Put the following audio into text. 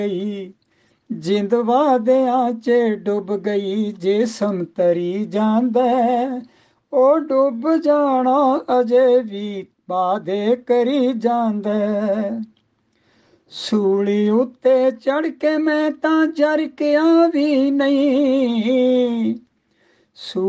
ਗਈ ਜਿੰਦ ਵਾਦਿਆਂ 'ਚ ਡੁੱਬ ਗਈ। ਜਿਸਮ ਤਰੀ ਜਾਂਦਾ ਉਹ ਡੁੱਬ ਜਾਣਾ ਅਜੇ ਵੀ ਵਾਦੇ ਕਰੀ ਜਾਂਦਾ। ਸੂਲੀ ਉੱਤੇ ਚੜ ਕੇ ਮੈਂ ਤਾਂ ਜਰਕਿਆ ਵੀ ਨਹੀਂ।